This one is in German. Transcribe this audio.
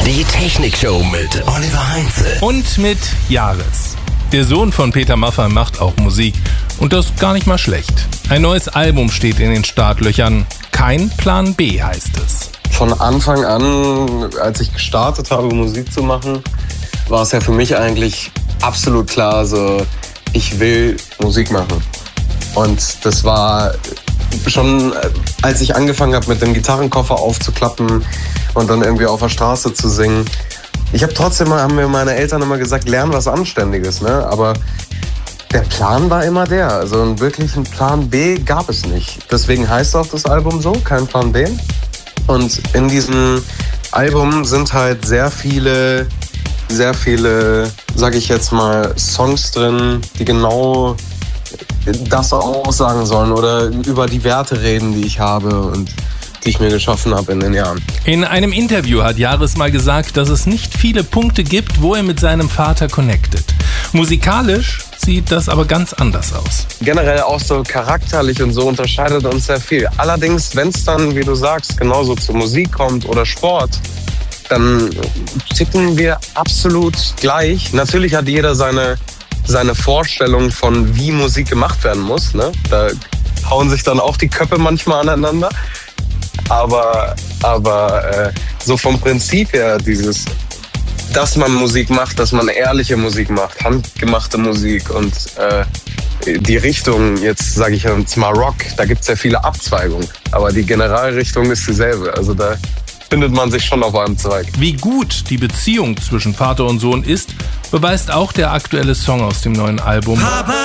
Die Technikshow mit Oliver Heinze. Und mit Jahres. Der Sohn von Peter Maffay macht auch Musik. Und das gar nicht mal schlecht. Ein neues Album steht in den Startlöchern. Kein Plan B heißt es. Von Anfang an, als ich gestartet habe, Musik zu machen, war es ja für mich eigentlich absolut klar, so, ich will Musik machen. Und das war schon, als ich angefangen habe, mit dem Gitarrenkoffer aufzuklappen und dann irgendwie auf der Straße zu singen. Haben mir meine Eltern immer gesagt, lern was Anständiges, ne? Aber der Plan war immer der. Also einen wirklichen Plan B gab es nicht. Deswegen heißt auch das Album so, kein Plan B. Und in diesem Album sind halt sehr viele, sag ich jetzt mal, Songs drin, die genau das aussagen sollen oder über die Werte reden, die ich habe und die ich mir geschaffen habe in den Jahren. In einem Interview hat Jahres mal gesagt, dass es nicht viele Punkte gibt, wo er mit seinem Vater connectet. Musikalisch sieht das aber ganz anders aus. Generell auch so charakterlich und so unterscheidet uns sehr viel. Allerdings, wenn es dann, wie du sagst, genauso zur Musik kommt oder Sport, dann ticken wir absolut gleich. Natürlich hat jeder seine Vorstellung von, wie Musik gemacht werden muss, ne? Da hauen sich dann auch die Köpfe manchmal aneinander. Aber so vom Prinzip her, dass man Musik macht, dass man ehrliche Musik macht, handgemachte Musik und die Richtung, jetzt sage ich jetzt mal Rock, da gibt es ja viele Abzweigungen, aber die Generalrichtung ist dieselbe, also da findet man sich schon auf einem Zweig. Wie gut die Beziehung zwischen Vater und Sohn ist, beweist auch der aktuelle Song aus dem neuen Album.